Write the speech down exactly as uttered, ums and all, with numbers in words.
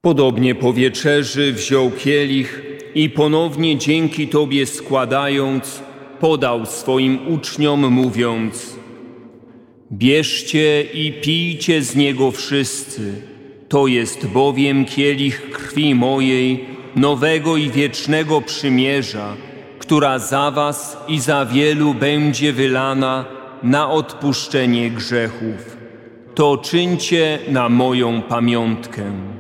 Podobnie po wieczerzy wziął kielich i ponownie dzięki Tobie składając, podał swoim uczniom, mówiąc: bierzcie i pijcie z niego wszyscy, to jest bowiem kielich krwi mojej, nowego i wiecznego przymierza, która za was i za wielu będzie wylana na odpuszczenie grzechów. To czyńcie na moją pamiątkę.